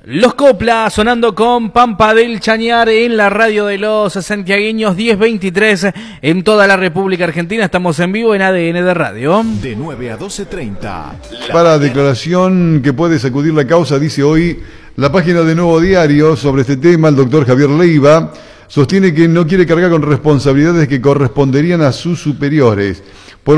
Los Copla sonando con Pampa del Chañar en la radio de los santiagueños, 10:23 en toda la República Argentina. Estamos en vivo en ADN de Radio. De 9 a 12:30. Para declaración que puede sacudir la causa, dice hoy la página de Nuevo Diario sobre este tema. El doctor Javier Leiva sostiene que no quiere cargar con responsabilidades que corresponderían a sus superiores.